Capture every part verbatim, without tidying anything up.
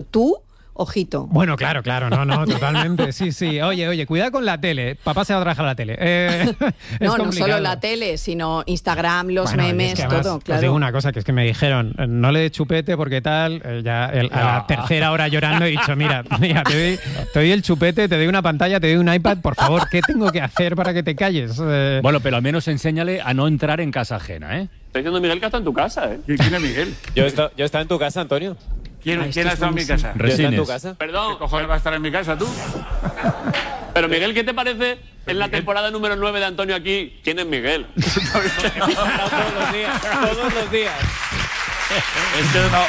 tú... Ojito. Bueno, claro, claro, no, no, totalmente, sí, sí. Oye, oye, cuidado con la tele. Papá se va a trabajar a la tele. Eh, no, no solo la tele, sino Instagram, los bueno, memes, es que además, todo, claro. Os digo una cosa, que es que me dijeron, no le des chupete porque tal, eh, ya el, a la tercera hora llorando he dicho, mira, mira te, doy, te doy el chupete, te doy una pantalla, te doy un iPad, por favor, ¿qué tengo que hacer para que te calles? Eh, bueno, pero al menos enséñale a no entrar en casa ajena, ¿eh? Está diciendo Miguel que está en tu casa, ¿eh? ¿Quién es Miguel? Yo he estado, yo he estado en tu casa, Antonio. ¿Quién, Ah, ¿quién ha estado en mi casa? Yo he estado en tu casa. Perdón. ¿Qué cojones va a estar en mi casa tú? Pero Miguel, ¿qué te parece en la temporada número nueve de Antonio aquí? ¿Quién es Miguel? todos los días, todos los días. Es que no...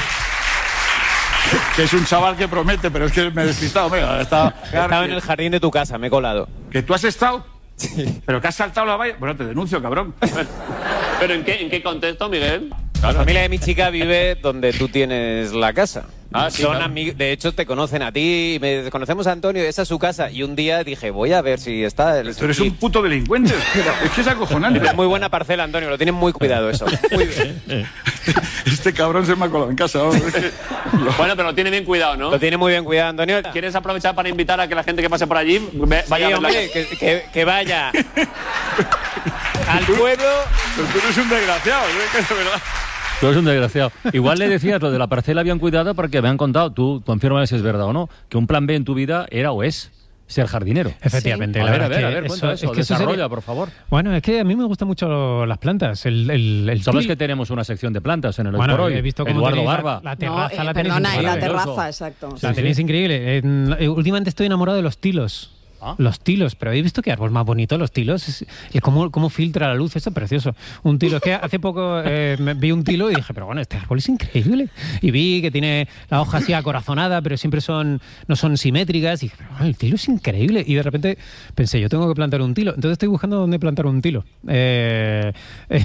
que es un chaval que promete, pero es que me he despistado. Mira, está... He estado en el jardín de tu casa, me he colado. ¿Que tú has estado? Sí. ¿Pero que has saltado la valla? Bueno, te denuncio, cabrón. ¿Pero en qué, en qué contexto, Miguel? La familia de mi chica vive donde tú tienes la casa. Ah, sí, Son claro. amig- de hecho, te conocen a ti, y me conocemos a Antonio, esa es su casa. Y un día dije, voy a ver si está... El... Tú eres un puto delincuente. Es que es acojonante. Es muy buena parcela, Antonio, lo tienen muy cuidado eso. Muy bien. Este cabrón se me ha colado en casa. ¿No? Es que... Bueno, pero lo tiene bien cuidado, ¿no? Lo tiene muy bien cuidado, Antonio. ¿Quieres aprovechar para invitar a que la gente que pase por allí ve- vaya Sí, a ver la hombre, que, que, que vaya al pueblo... Pero tú eres un desgraciado, ¿eh? Que de verdad... Tú eres un desgraciado. Igual le decías lo de la parcela bien cuidada porque me han contado, tú confírmame si es verdad o no, que un plan B en tu vida era o es ser jardinero. Efectivamente. A la ver, a verdad ver, a es que ver, cuenta eso, es que eso desarrolla, sería- por favor. Bueno, es que a mí me gustan mucho las plantas. El, el, el Sabes tri- que tenemos una sección de plantas en el Hoy Bueno, por Hoy. he visto cómo Eduardo tenéis la- Barba. La, No, terraza eh, la tenéis perdona, en la increíble. terraza, exacto. La tenéis increíble. Eh, eh, últimamente estoy enamorado de los tilos. ¿Ah? Los tilos, pero ¿habéis visto qué árbol más bonito? Los tilos, es, es cómo, cómo filtra la luz, eso es precioso. Un tilo, es que hace poco eh, me- vi un tilo y dije, pero bueno, este árbol es increíble. Y vi que tiene la hoja así acorazonada, pero siempre son no son simétricas. Y dije, pero bueno, el tilo es increíble. Y de repente pensé, yo tengo que plantar un tilo. Entonces estoy buscando dónde plantar un tilo. Eh, eh,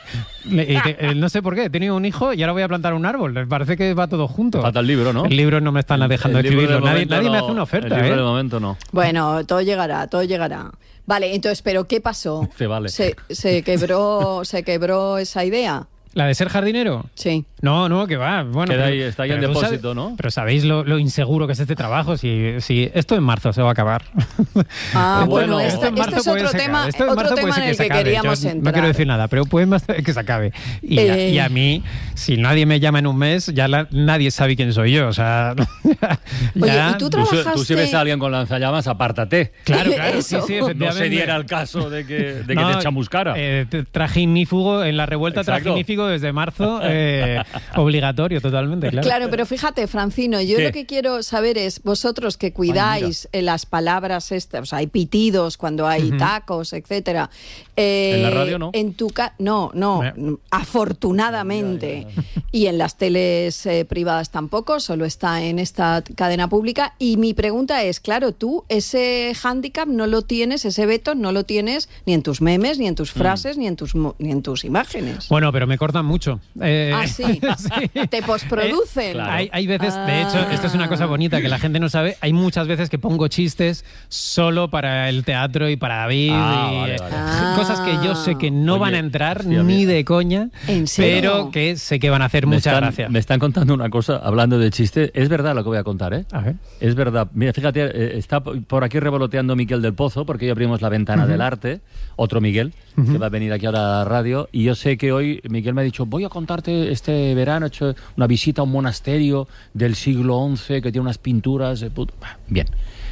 y te- eh, no sé por qué, he tenido un hijo y ahora voy a plantar un árbol. Me parece que va todo junto. Falta el libro, ¿no? El libro no me están dejando El libro de escribirlo. Nadie, momento nadie me no, hace una oferta. El libro ¿eh? de momento no. Bueno, todo llegará, todo llegará. Vale, entonces, ¿pero qué pasó? Se vale. Se, se quebró, se quebró esa idea. ¿La de ser jardinero? Sí. No, no, que va. Bueno, Queda pero- ahí, está ahí en pero tú depósito, sabes- ¿no? Pero sabéis lo, lo inseguro que es este trabajo. Si, si esto en marzo se va a acabar. Ah, Bueno, bueno, esto este, en este es puede otro se acabe. tema, Esto en otro marzo puede tema ser en el se que acabe. queríamos Yo entrar. no quiero decir nada, pero puede más que se acabe. Y, a, Eh. y a mí, si nadie me llama en un mes, ya la- nadie sabe quién soy yo. O sea, Oye, ya- ¿y tú Tú, si- trabajaste? tú si ves a alguien con lanzallamas, apártate. Claro, claro, sí, Eso. sí, No efectivamente. se diera el caso de que, de que No, te chamuscara. eh, te- traje ignífugo en la revuelta, Exacto. traje ignífugo desde marzo, eh, obligatorio totalmente, claro. Claro, pero fíjate, Francino, yo ¿Qué? lo que quiero saber es, vosotros que cuidáis eh, las palabras estas, o sea, hay pitidos cuando hay tacos, etcétera. eh, ¿En la radio no? En tu ca no, no, Eh. afortunadamente. Y en las teles eh, privadas tampoco, solo está en esta cadena pública. Y mi pregunta es, claro, tú ese hándicap no lo tienes, ese veto no lo tienes ni en tus memes, ni en tus frases, ni en tus mo- ni en tus imágenes. Bueno, pero me cortan mucho. Eh, Ah, sí. Te postproducen. Claro. Hay, hay veces, Ah. de hecho, esto es una cosa bonita que la gente no sabe. Hay muchas veces que pongo chistes solo para el teatro y para David. Ah, y, vale, eh, vale. Ah. Cosas que yo sé que no Oye, van a entrar hostia, ni mira. de coña, ¿En serio? pero que sé que van a hacer me, mucha están, gracia. me están contando una cosa, hablando de chiste. Es verdad lo que voy a contar, ¿eh? A ver. Es verdad. Mira, fíjate, eh, está por aquí revoloteando Miguel del Pozo, porque hoy abrimos la ventana del arte. Otro Miguel, que va a venir aquí ahora a la radio. Y yo sé que hoy Miguel me ha dicho, voy a contarte, este verano he hecho una visita a un monasterio del siglo once que tiene unas pinturas de puto... Bah, bien.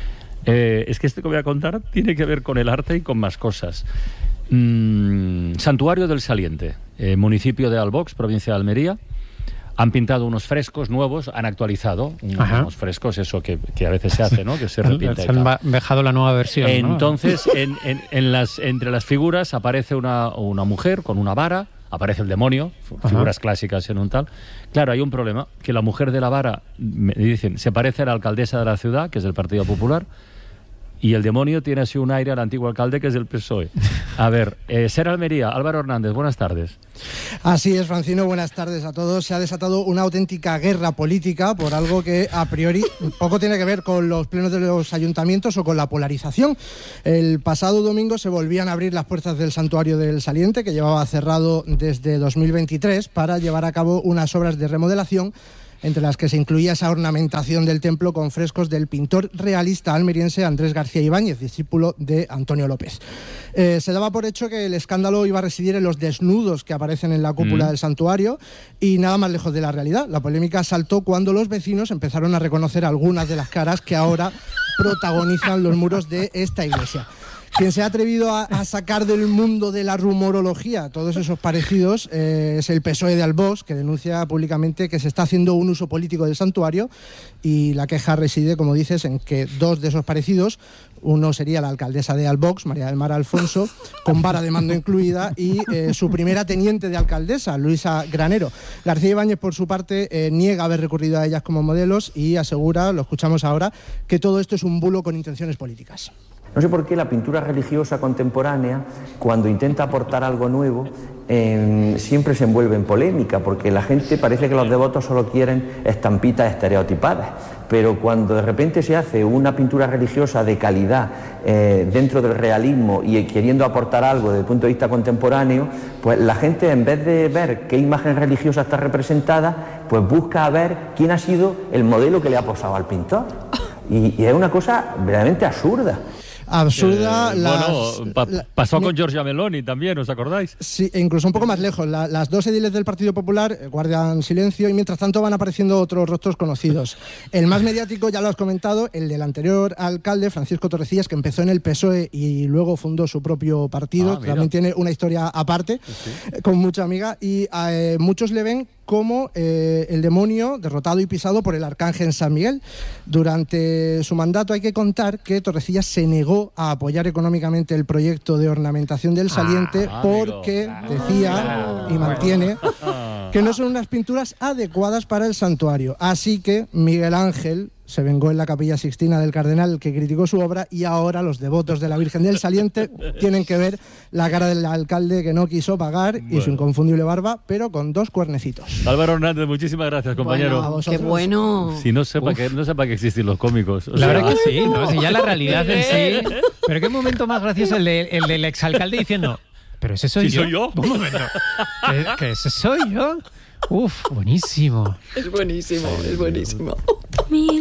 Eh, es que esto que voy a contar tiene que ver con el arte y con más cosas. Mm, Santuario del Saliente, eh, municipio de Albox, provincia de Almería. Han pintado unos frescos nuevos, han actualizado un- Ajá. unos frescos, eso que, que a veces se hace, ¿no? Que se repinta. y Se han tal. ba- dejado la nueva versión, ¿no? Entonces, en, en- en las, entre las figuras aparece una, una mujer con una vara, aparece el demonio, f- Ajá. figuras clásicas en un tal. Claro, hay un problema, que la mujer de la vara, me dicen, se parece a la alcaldesa de la ciudad, que es del Partido Popular, y el demonio tiene así un aire al antiguo alcalde, que es del P S O E. A ver, eh, Ser Almería, Álvaro Hernández, buenas tardes. Así es, Francino, buenas tardes a todos. Se ha desatado una auténtica guerra política por algo que a priori poco tiene que ver con los plenos de los ayuntamientos o con la polarización. El pasado domingo se volvían a abrir las puertas del Santuario del Saliente, que llevaba cerrado desde dos mil veintitrés, para llevar a cabo unas obras de remodelación entre las que se incluía esa ornamentación del templo con frescos del pintor realista almeriense Andrés García Ibáñez, discípulo de Antonio López. Eh, se daba por hecho que el escándalo iba a residir en los desnudos que aparecen en la cúpula mm. del santuario, y nada más lejos de la realidad. La polémica saltó cuando los vecinos empezaron a reconocer algunas de las caras que ahora protagonizan los muros de esta iglesia. Quien se ha atrevido a, a sacar del mundo de la rumorología todos esos parecidos eh, es el P S O E de Albós, que denuncia públicamente que se está haciendo un uso político del santuario, y la queja reside, como dices, en que dos de esos parecidos, uno sería la alcaldesa de Albós, María del Mar Alfonso, con vara de mando incluida, y eh, su primera teniente de alcaldesa, Luisa Granero. García Ibáñez, por su parte, eh, niega haber recurrido a ellas como modelos y asegura, lo escuchamos ahora, que todo esto es un bulo con intenciones políticas. No sé por qué la pintura religiosa contemporánea, cuando intenta aportar algo nuevo, eh, siempre se envuelve en polémica, porque la gente parece que los devotos solo quieren estampitas estereotipadas, pero cuando de repente se hace una pintura religiosa de calidad eh, dentro del realismo y queriendo aportar algo desde el punto de vista contemporáneo, pues la gente, en vez de ver qué imagen religiosa está representada, pues busca ver quién ha sido el modelo que le ha posado al pintor. Y, y es una cosa verdaderamente absurda. Absurda. Eh, las, bueno, pa la, pasó mi, con Giorgia Meloni también, ¿os acordáis? Sí, e incluso un poco más lejos. La, las dos ediles del Partido Popular guardan silencio y mientras tanto van apareciendo otros rostros conocidos. El más mediático, ya lo has comentado, el del anterior alcalde, Francisco Torrecillas, que empezó en el P S O E y luego fundó su propio partido. Ah, también tiene una historia aparte, sí, con mucha amiga, y eh, muchos le ven como eh, el demonio derrotado y pisado por el arcángel San Miguel. Durante su mandato hay que contar que Torrecillas se negó a apoyar económicamente el proyecto de ornamentación del saliente ah, porque amigo. decía claro. y mantiene que no son unas pinturas adecuadas para el santuario. Así que Miguel Ángel se vengó en la Capilla Sixtina del cardenal que criticó su obra, y ahora los devotos de la Virgen del Saliente tienen que ver la cara del alcalde que no quiso pagar bueno. y su inconfundible barba, pero con dos cuernecitos. Álvaro Hernández, muchísimas gracias, compañero. Bueno, qué bueno. Si no sepa que no sepa que existen los cómicos. O la sea, verdad que sí, ¿no? Si ya la realidad en sí. Pero qué momento más gracioso el, de, el del exalcalde diciendo, pero ese soy ¿Sí yo. soy yo? Un momento. ¿Que, que ese soy yo? Uf, buenísimo. Es buenísimo, es buenísimo.